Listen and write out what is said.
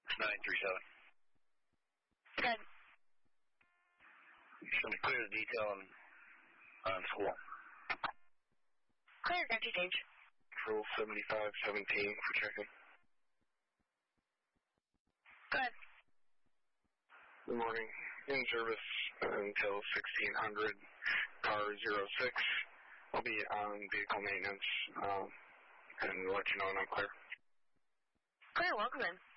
937. Good. Just going to clear the detail on school. Clear, empty change. Control 7517 for checking. Good. Good morning. In service until 1600. Car 06. I'll be on vehicle maintenance and let you know when I'm clear. Clear, welcome in.